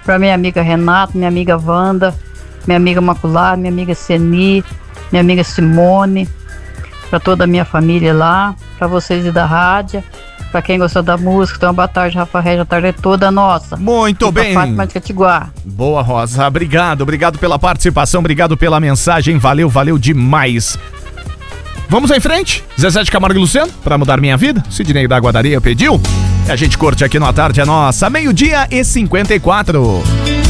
pra minha amiga Renata, minha amiga Wanda, minha amiga Maculada, minha amiga Seni, minha amiga Simone, pra toda a minha família lá, pra vocês da rádio, pra quem gostou da música. Então, boa tarde, Rafa Regis, a tarde é toda nossa. Muito bem. Fátima de Catiguá. Boa, Rosa, obrigado pela participação, obrigado pela mensagem, valeu demais. Vamos em frente, Zezé de Camargo e Luciano, pra mudar minha vida, Sidney da Guadaria pediu, e a gente curte aqui no A Tarde é Nossa, 12:54.